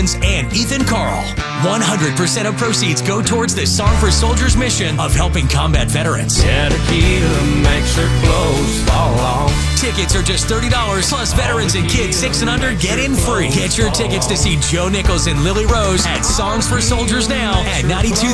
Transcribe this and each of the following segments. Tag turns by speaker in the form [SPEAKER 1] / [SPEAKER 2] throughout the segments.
[SPEAKER 1] and Ethan Carl. 100% of proceeds go towards the Song for Soldiers mission of helping combat veterans.
[SPEAKER 2] Yeah, tequila makes her clothes fall off.
[SPEAKER 1] Tickets are just $30, plus veterans and kids 6 and under get in free. Get your tickets to see Joe Nichols and Lily Rose at Songs for Soldiers now at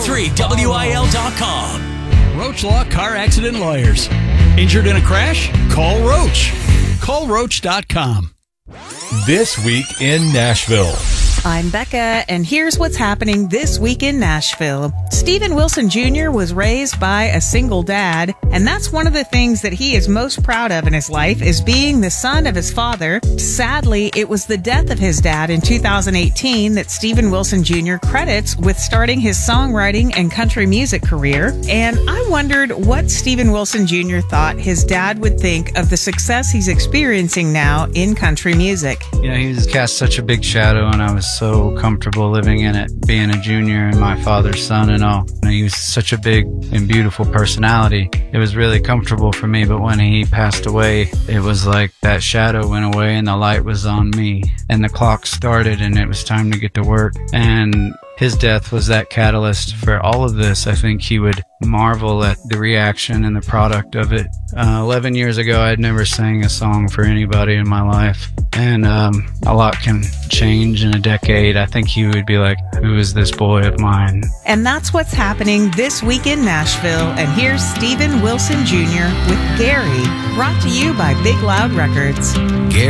[SPEAKER 1] 923wil.com.
[SPEAKER 3] Roach Law Car Accident Lawyers. Injured in a crash? Call Roach. CallRoach.com.
[SPEAKER 4] This week in Nashville.
[SPEAKER 5] I'm Becca, and here's what's happening this week in Nashville. Steven Wilson Jr. was raised by a single dad, and that's one of the things that he is most proud of in his life, is being the son of his father. Sadly, it was the death of his dad in 2018 that Steven Wilson Jr. credits with starting his songwriting and country music career, and I wondered what Steven Wilson Jr. thought his dad would think of the success he's experiencing now in country music.
[SPEAKER 6] You know, he was cast such a big shadow, and I was so comfortable living in it, being a junior and my father's son and all. You know, he was such a big and beautiful personality. It was really comfortable for me, but when he passed away, it was like that shadow went away and the light was on me, and the clock started and it was time to get to work. And his death was that catalyst for all of this. I think he would marvel at the reaction and the product of it. 11 years ago, I'd never sang a song for anybody in my life. And a lot can change in a decade. I think he would be like, who is this boy of mine?
[SPEAKER 5] And that's what's happening this week in Nashville. And here's Steven Wilson Jr. with Gary, brought to you by Big Loud Records.